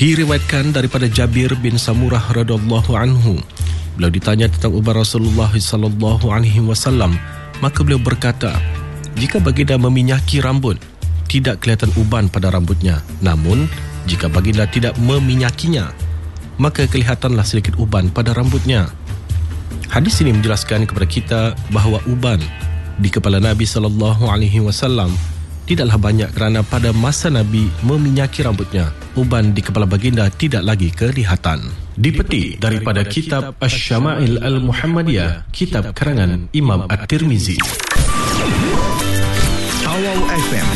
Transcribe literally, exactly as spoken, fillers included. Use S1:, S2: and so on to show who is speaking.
S1: Diriwayatkan daripada Jabir bin Samurah radhiyallahu anhu, beliau ditanya tentang uban Rasulullah sallallahu alaihi wasallam, maka beliau berkata, jika baginda meminyaki rambut, tidak kelihatan uban pada rambutnya. Namun, jika baginda tidak meminyakinya, maka kelihatanlah sedikit uban pada rambutnya. Hadis ini menjelaskan kepada kita bahawa uban di kepala Nabi sallallahu alaihi wasallam tidaklah banyak kerana pada masa Nabi meminyaki rambutnya, uban di kepala baginda tidak lagi kelihatan. Dipetik daripada kitab Asy-Syama'il Al-Muhammadiyah, kitab karangan Imam At-Tirmizi.
S2: Awal F M